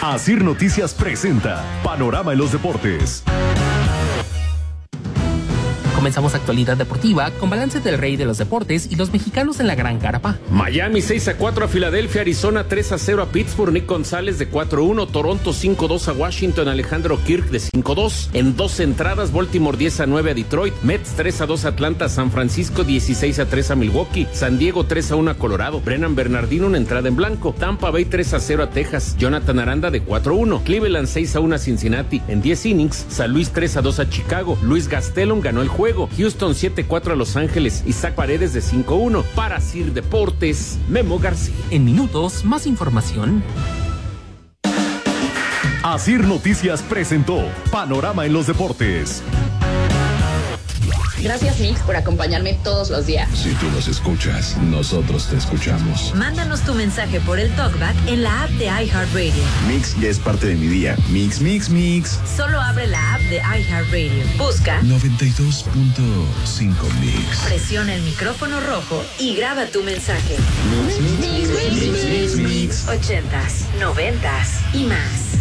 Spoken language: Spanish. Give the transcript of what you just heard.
Asir Noticias presenta Panorama en los Deportes. Comenzamos actualidad deportiva con balance del rey de los deportes y los mexicanos en la Gran Carpa. Miami 6-4 a Filadelfia, Arizona 3-0 a Pittsburgh, Nick González de 4-1, Toronto 5-2 a Washington, Alejandro Kirk de 5-2. En 2 entradas, Baltimore 10-9 a Detroit, Mets 3-2 a Atlanta, San Francisco 16-3 a Milwaukee, San Diego 3-1 a Colorado, Brennan Bernardino una entrada en blanco, Tampa Bay 3-0 a Texas, Jonathan Aranda de 4-1, Cleveland 6-1 a Cincinnati. En 10 innings, San Luis 3-2 a Chicago, Luis Gastelum ganó el juego, Houston 7-4 a Los Ángeles, Isaac Paredes de 5-1. Para Sir Deportes, Memo García. En minutos, más información. Asir Noticias presentó Panorama en los Deportes. Gracias, Mix, por acompañarme todos los días. Si tú nos escuchas, nosotros te escuchamos. Mándanos tu mensaje por el TalkBack en la app de iHeartRadio. Mix ya es parte de mi día. Mix, mix, mix. Solo abre la app de iHeartRadio. Busca 92.5 Mix. Presiona el micrófono rojo y graba tu mensaje. Mix, mix, mix, mix, mix, mix. 80s, 90s y más.